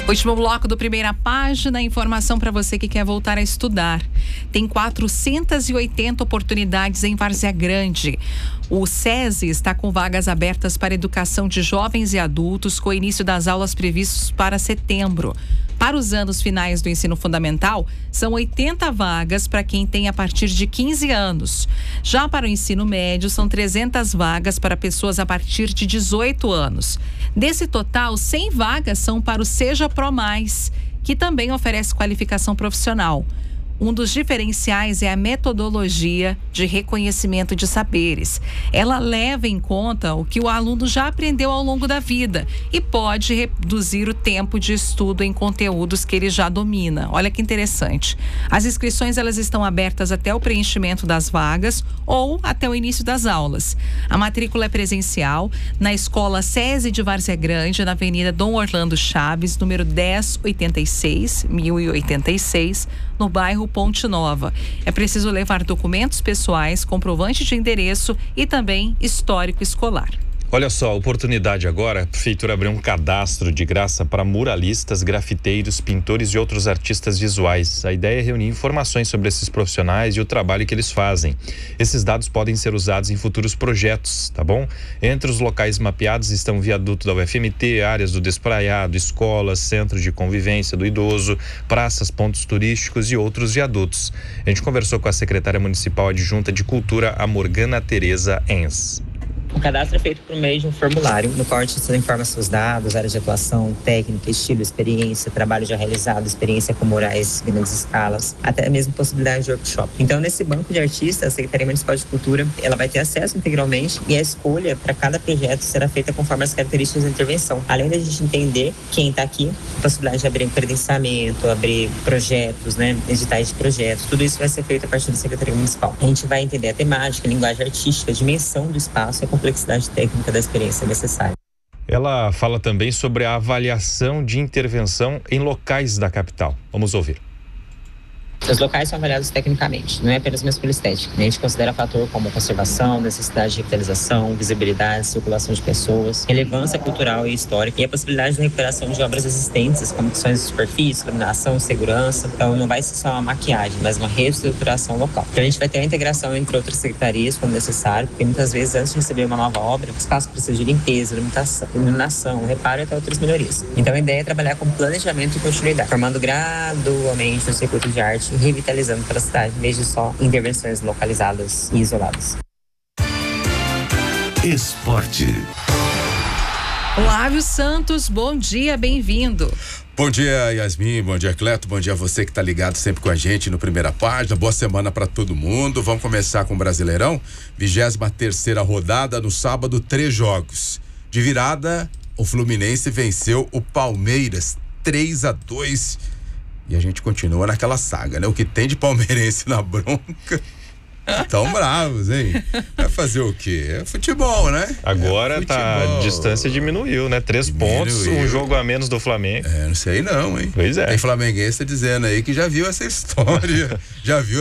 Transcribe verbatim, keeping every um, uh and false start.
Último bloco do Primeira Página, informação para você que quer voltar a estudar. Tem quatrocentas e oitenta oportunidades em Várzea Grande. O SESI está com vagas abertas para educação de jovens e adultos, com o início das aulas previstos para setembro. Para os anos finais do ensino fundamental, são oitenta vagas para quem tem a partir de quinze anos. Já para o ensino médio, são trezentas vagas para pessoas a partir de dezoito anos. Desse total, cem vagas são para o Seja Pro Mais, que também oferece qualificação profissional. Um dos diferenciais é a metodologia de reconhecimento de saberes. Ela leva em conta o que o aluno já aprendeu ao longo da vida e pode reduzir o tempo de estudo em conteúdos que ele já domina. Olha que interessante. As inscrições elas estão abertas até o preenchimento das vagas ou até o início das aulas. A matrícula é presencial na Escola SESI de Várzea Grande, na Avenida Dom Orlando Chaves, número dez oitenta e seis, mil e oitenta e seis, no bairro Ponte Nova. É preciso levar documentos pessoais, comprovante de endereço e também histórico escolar. Olha só, oportunidade agora, a prefeitura abriu um cadastro de graça para muralistas, grafiteiros, pintores e outros artistas visuais. A ideia é reunir informações sobre esses profissionais e o trabalho que eles fazem. Esses dados podem ser usados em futuros projetos, tá bom? Entre os locais mapeados estão o viaduto da U F M T, áreas do Despraiado, escolas, centro de convivência do idoso, praças, pontos turísticos e outros viadutos. A gente conversou com a secretária municipal adjunta de Cultura, a Morgana Tereza Enz. O cadastro é feito por meio de um formulário, no qual você informa seus dados, área de atuação, técnica, estilo, experiência, trabalho já realizado, experiência com murais, grandes escalas, até mesmo possibilidade de workshop. Então, nesse banco de artistas, a Secretaria Municipal de Cultura, ela vai ter acesso integralmente e a escolha para cada projeto será feita conforme as características da intervenção. Além da gente entender quem está aqui, a possibilidade de abrir um credenciamento, abrir projetos, né, editais de projetos, tudo isso vai ser feito a partir da Secretaria Municipal. A gente vai entender a temática, a linguagem artística, a dimensão do espaço e a complexidade técnica da experiência necessária. Ela fala também sobre a avaliação de intervenção em locais da capital. Vamos ouvir. Os locais são avaliados tecnicamente, não é apenas uma escolha estética. A gente considera fator como conservação, necessidade de revitalização, visibilidade, circulação de pessoas, relevância cultural e histórica e a possibilidade de recuperação de obras existentes, como questões de superfície, iluminação, segurança. Então não vai ser só uma maquiagem, mas uma reestruturação local. Então, a gente vai ter a integração entre outras secretarias quando necessário, porque muitas vezes antes de receber uma nova obra, o espaço precisa de limpeza, iluminação, iluminação reparo e até outras melhorias. Então a ideia é trabalhar com planejamento e continuidade, formando gradualmente o circuito de arte e revitalizando para a cidade, em vez de só intervenções localizadas e isoladas. Esporte. Flávio Santos, bom dia, bem-vindo. Bom dia, Yasmin, bom dia, Cleto, bom dia a você que está ligado sempre com a gente no Primeira Página, boa semana para todo mundo. Vamos começar com o Brasileirão, vigésima terceira rodada, no sábado, três jogos. De virada, o Fluminense venceu o Palmeiras, três a dois. E a gente continua naquela saga, né? O que tem de palmeirense na bronca. Tão bravos, hein? Vai fazer o quê? É futebol, né? Agora é tá, a distância diminuiu, né? Três diminuiu. pontos, um jogo a menos do Flamengo. É, não sei não, hein? Pois é. Tem flamenguista dizendo aí que já viu essa história. Já viu